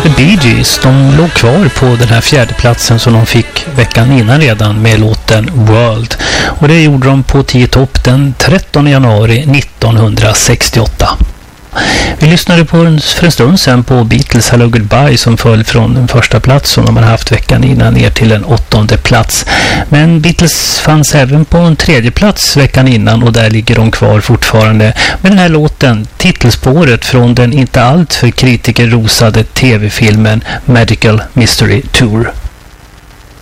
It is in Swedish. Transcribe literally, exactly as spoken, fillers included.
The Bee Gees, de låg kvar på den här fjärde platsen som de fick veckan innan redan med låten World. Och det gjorde de på tio topp den trettonde januari nittonhundrasextioåtta. Vi lyssnade på en, för en stund sedan på Beatles Hello Goodbye som föll från den första plats som de hade haft veckan innan ner till en åttonde plats. Men Beatles fanns även på en tredje plats veckan innan och där ligger de kvar fortfarande med den här låten, titelspåret från den inte allt för kritikerrosade tv-filmen Medical Mystery Tour.